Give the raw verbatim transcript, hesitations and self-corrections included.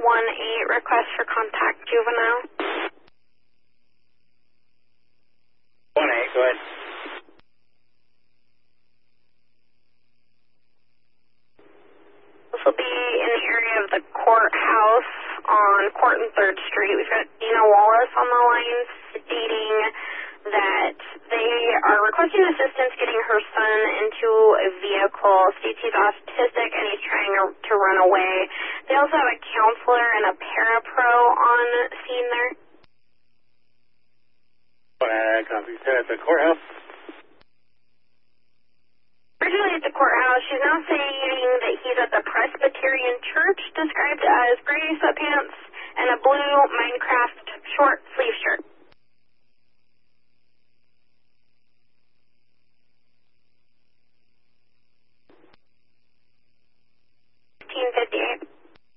one eight, request for contact juvenile. one eight, go ahead. This will be in the area of the courthouse on Court and third Street. We've got Dina Wallace on the line stating that they are requesting assistance getting her son into a vehicle. States he's autistic and he's trying to run away. They also have a counselor and a parapro on scene there. Uh, copy. Is that at the courthouse? Originally at the courthouse, she's now saying that he's at the Presbyterian Church, described as gray sweatpants and a blue Minecraft short sleeve shirt.